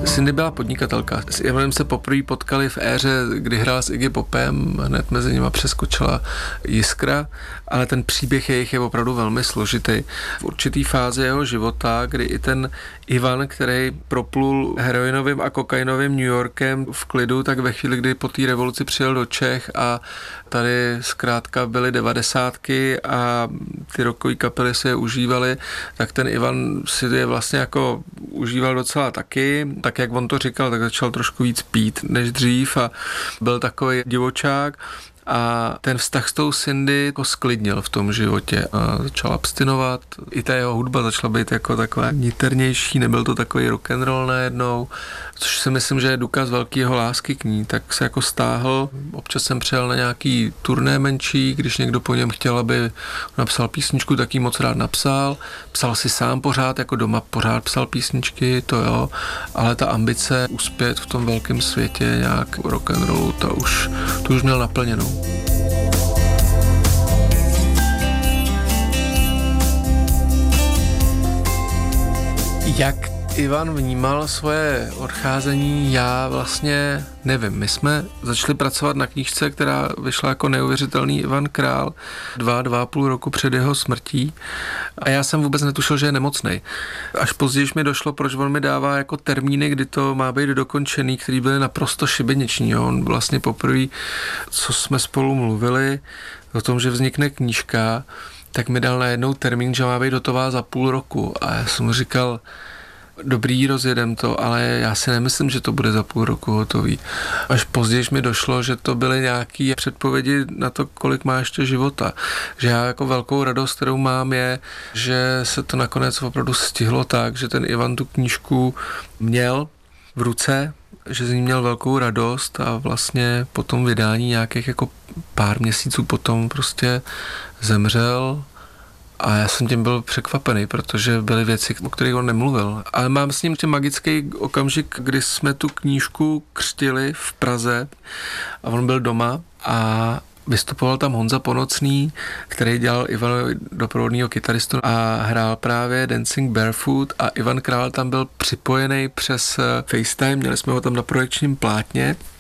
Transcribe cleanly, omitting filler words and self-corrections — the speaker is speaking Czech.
Cindy byla podnikatelka. S Ivanem se poprvé potkali v éře, kdy hrál s Iggy Popem, hned mezi nimi přeskočila Jiskra, ale ten příběh jejich je opravdu velmi složitý. V určitý fázi jeho života, kdy i ten Ivan, který proplul heroinovým a kokainovým New Yorkem v klidu, tak ve chvíli, kdy po té revoluci přijel do Čech a tady zkrátka byly 90ky a ty rockové kapely si je užívali, tak ten Ivan si je vlastně jako užíval docela taky, tak jak on to říkal, tak začal trošku víc pít než dřív a byl takový divočák. A ten vztah s tou Cindy jako sklidnil v tom životě a začal abstinovat. I ta jeho hudba začala být jako taková niternější, nebyl to takový rock'n'roll najednou, což si myslím, že je důkaz velkého lásky k ní, tak se jako stáhl. Občas jsem přijel na nějaký turné menší, když někdo po něm chtěl, aby napsal písničku, tak ji moc rád napsal. Psal si sám pořád, jako doma pořád psal písničky, to jo, ale ta ambice uspět v tom velkém světě nějak rock'n'rollu, to už měl naplněnou. Jak Ivan vnímal svoje odcházení, já vlastně nevím. My jsme začali pracovat na knížce, která vyšla jako Neuvěřitelný Ivan Král 2,5 roku před jeho smrtí a já jsem vůbec netušil, že je nemocnej. Až později mi došlo, proč on mi dává jako termíny, kdy to má být dokončený, který byly naprosto šibeniční. On vlastně poprvé, co jsme spolu mluvili o tom, že vznikne knížka, tak mi dal najednou termín, že má být hotová za 0,5 roku a já jsem mu říkal, dobrý, rozjedem to, ale já si nemyslím, že to bude za 0,5 roku hotový. Až později mi došlo, že to byly nějaké předpovědi na to, kolik má ještě života. Že já jako velkou radost, kterou mám, je, že se to nakonec opravdu stihlo tak, že ten Ivan tu knížku měl v ruce, že z ní měl velkou radost a vlastně po tom vydání nějakých jako pár měsíců potom prostě zemřel. A já jsem tím byl překvapený, protože byly věci, o kterých on nemluvil. Ale mám s ním ten magický okamžik, kdy jsme tu knížku křtili v Praze a on byl doma a vystupoval tam Honza Ponocný, který dělal Ivanovi doprovodného kytaristu a hrál právě Dancing Barefoot a Ivan Král tam byl připojený přes FaceTime, měli jsme ho tam na projekčním plátně